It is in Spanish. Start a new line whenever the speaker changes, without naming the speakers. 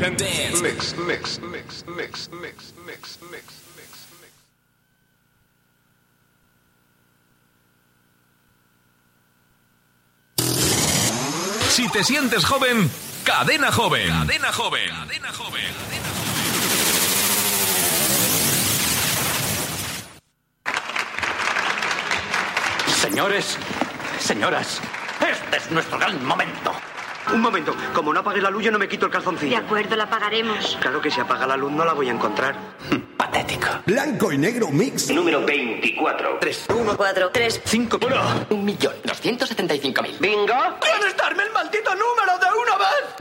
and dance.
Mix, mix, mix, mix, mix, mix, mix.
Si te sientes joven, Cadena Joven. Cadena Joven. Cadena Joven.
Señores, señoras, este es nuestro gran momento.
Un momento, como no apague la luz yo no me quito el calzoncillo.
De acuerdo, la apagaremos.
Claro que si apaga la luz no la voy a encontrar.
Patético.
Blanco y negro mix.
Número 24.
3,
1, 4, 3,
5, 1.275.000.
¿Bingo?
¿Puedes darme el maldito número de una vez?